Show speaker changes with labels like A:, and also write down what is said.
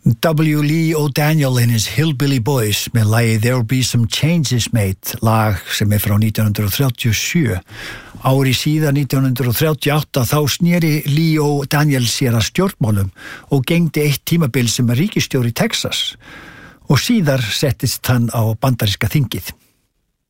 A: W. Lee O'Daniel and his Hillbilly Boys með lagið There'll Be Some Changes Made, lag sem frá 1937. Ári síðar 1938 þá sneri Lee O'Daniel sér að stjórnmálum og gegndi eitt tímabil sem ríkisstjóri Texas og síðar settist hann á bandaríska þingið.